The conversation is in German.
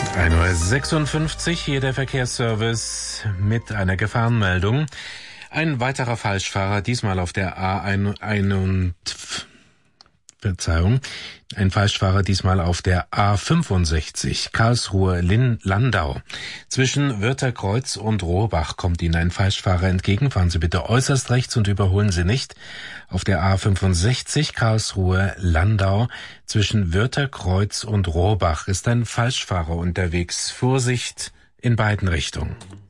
1:56 Uhr, hier der Verkehrsservice mit einer Gefahrenmeldung. Ein weiterer Falschfahrer, diesmal auf der ein Falschfahrer diesmal auf der A65, Karlsruhe-Landau. Zwischen Wörtherkreuz und Rohrbach kommt Ihnen ein Falschfahrer entgegen. Fahren Sie bitte äußerst rechts und überholen Sie nicht. Auf der A65, Karlsruhe-Landau, zwischen Wörtherkreuz und Rohrbach ist ein Falschfahrer unterwegs. Vorsicht in beiden Richtungen.